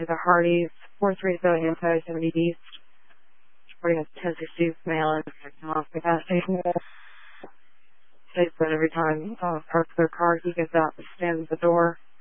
to the Hardee's, 430 Anti-70 East. Reporting a Tennessee Steve mail in off the gas station. States that every time parks their car, he gets out and stands at the door.